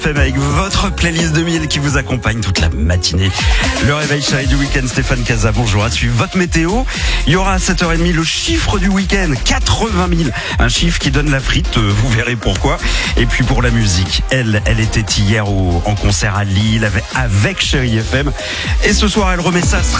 FM avec votre playlist 2000 qui vous accompagne toute la matinée. Le réveil chéri du week-end, Stéphane Casa, bonjour. À suivre votre météo. Il y aura à 7h30 le chiffre du week-end, 80 000. Un chiffre qui donne la frite, vous verrez pourquoi. Et puis pour la musique, elle était hier en concert à Lille avec Chéri FM. Et ce soir, elle remet ça